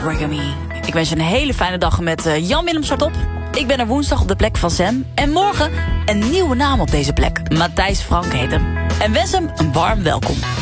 Gregory. Ik wens je een hele fijne dag met Jan-Willem Startop. Ik ben er woensdag op de plek van Sam. En morgen een nieuwe naam op deze plek. Matthijs Frank heet hem. En wens hem een warm welkom.